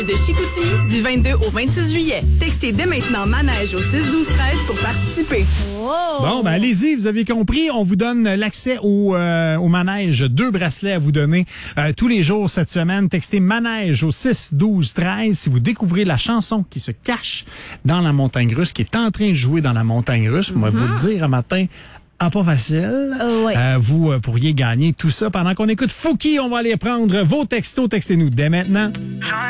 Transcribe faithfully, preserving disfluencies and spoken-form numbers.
De Chicoutimi, du vingt-deux au vingt-six juillet. Textez dès maintenant Manège au six douze treize pour participer. Wow. Bon, ben allez-y, vous avez compris. On vous donne l'accès au, euh, au manège. Deux bracelets à vous donner euh, tous les jours cette semaine. Textez Manège au six douze treize si vous découvrez la chanson qui se cache dans la montagne russe, qui est en train de jouer dans la montagne russe. Mm-hmm. Moi, vous le dire un matin... Ah, pas facile. Euh, ouais. euh, vous euh, pourriez gagner tout ça pendant qu'on écoute Fouki. On va aller prendre vos textos. Textez-nous dès maintenant.